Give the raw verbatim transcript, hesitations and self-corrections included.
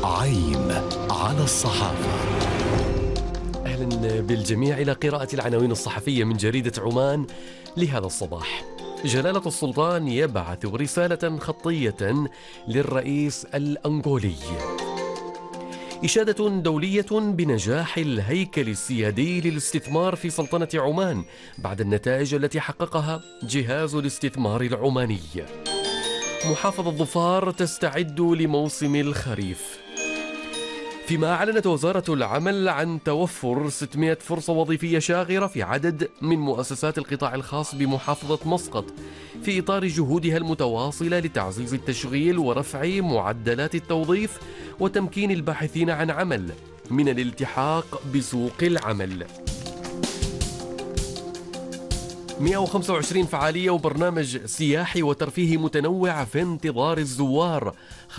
عين على الصحافة. أهلا بالجميع إلى قراءة العناوين الصحفية من جريدة عمان لهذا الصباح. جلالة السلطان يبعث رسالة خطية للرئيس الأنغولي. إشادة دولية بنجاح الهيكل السيادي للاستثمار في سلطنة عمان بعد النتائج التي حققها جهاز الاستثمار العماني. محافظة ظفار تستعد لموسم الخريف. فيما أعلنت وزارة العمل عن توفر ستمائة فرصة وظيفية شاغرة في عدد من مؤسسات القطاع الخاص بمحافظة مسقط في إطار جهودها المتواصلة لتعزيز التشغيل ورفع معدلات التوظيف وتمكين الباحثين عن عمل من الالتحاق بسوق العمل. مئة وخمسة وعشرين فعالية وبرنامج سياحي وترفيهي متنوع في انتظار الزوار